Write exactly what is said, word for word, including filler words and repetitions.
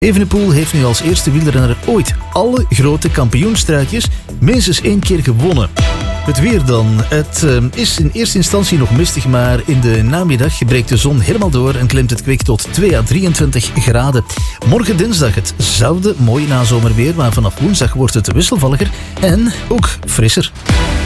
Evenepoel heeft nu als eerste wielrenner ooit alle grote kampioenstruitjes minstens één keer gewonnen. Het weer dan. Het uh, is in eerste instantie nog mistig, maar in de namiddag breekt de zon helemaal door en klimt het kwik tot twee à drieëntwintig graden. Morgen dinsdag hetzelfde mooie nazomerweer, maar vanaf woensdag wordt het wisselvalliger en ook frisser.